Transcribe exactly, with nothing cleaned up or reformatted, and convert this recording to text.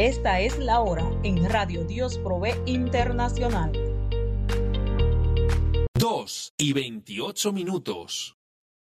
Esta es la hora en Radio Dios Provee Internacional. dos y veintiocho minutos.